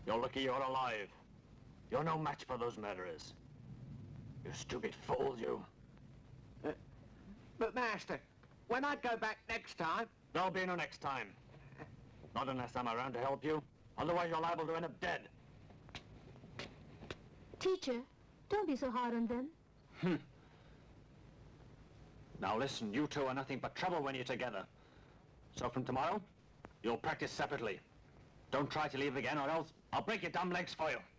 You're lucky you're alive. You're no match for those murderers. You stupid fool, you. But, Master, when I go back next time... There'll be no next time. Not unless I'm around to help you. Otherwise, you're liable to end up dead. Teacher, don't be so hard on them. Now listen, you two are nothing but trouble when you're together. So from tomorrow, you'll practice separately. Don't try to leave again, or else I'll break your damn legs for you.